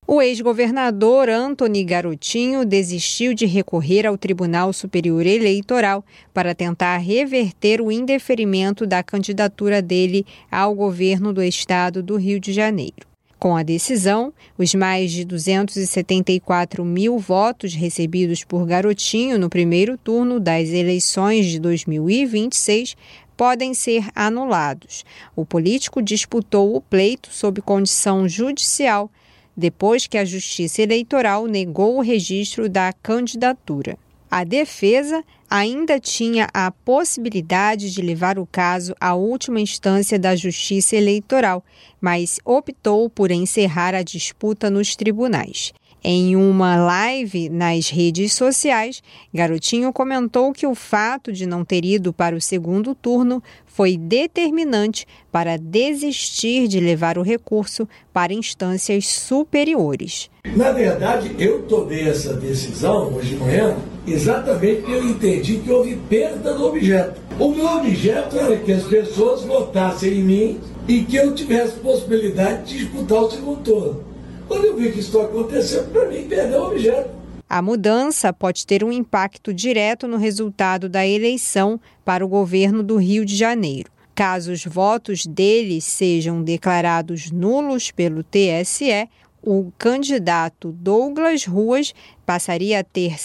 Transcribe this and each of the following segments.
O ex-governador Antony Garotinho desistiu de recorrer ao Tribunal Superior Eleitoral para tentar reverter o indeferimento da candidatura dele ao governo do estado do Rio de Janeiro. Com a decisão, os mais de 274 mil votos recebidos por Garotinho no primeiro turno das eleições de 2026 podem ser anulados. O político disputou o pleito sob condição judicial, depois que a Justiça Eleitoral negou o registro da candidatura. A defesa ainda tinha a possibilidade de levar o caso à última instância da Justiça Eleitoral, mas optou por encerrar a disputa nos tribunais. Em uma live nas redes sociais, Garotinho comentou que o fato de não ter ido para o segundo turno foi determinante para desistir de levar o recurso para instâncias superiores. Na verdade, eu tomei essa decisão hoje de manhã exatamente porque eu entendi que houve perda do objeto. O meu objeto era que as pessoas votassem em mim e que eu tivesse possibilidade de disputar o segundo turno. Quando eu vi que isso aconteceu, para mim, perdeu o objeto. A mudança pode ter um impacto direto no resultado da eleição para o governo do Rio de Janeiro. Caso os votos deles sejam declarados nulos pelo TSE, o candidato Douglas Ruas passaria a ter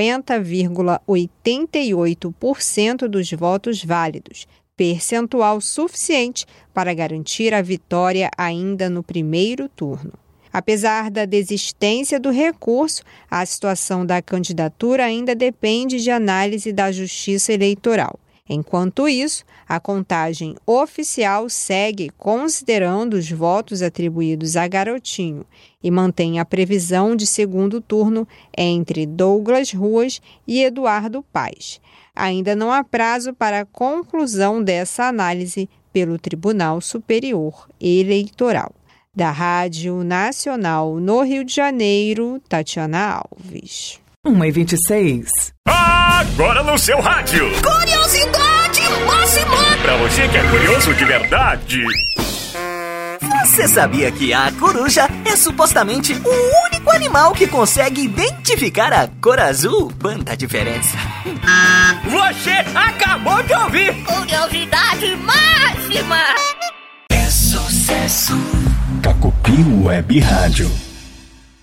50,88% dos votos válidos, percentual suficiente para garantir a vitória ainda no primeiro turno. Apesar da desistência do recurso, a situação da candidatura ainda depende de análise da Justiça Eleitoral. Enquanto isso, a contagem oficial segue considerando os votos atribuídos a Garotinho e mantém a previsão de segundo turno entre Douglas Ruas e Eduardo Paes. Ainda não há prazo para a conclusão dessa análise pelo Tribunal Superior Eleitoral. Da Rádio Nacional no Rio de Janeiro, Tatiana Alves. 1h26. Agora no seu rádio. Curiosidade máxima. Pra você que é curioso de verdade. Você sabia que a coruja é supostamente o único animal que consegue identificar a cor azul? Quanta diferença. Você acabou de ouvir. Curiosidade máxima. É sucesso. Cacopi Web Rádio.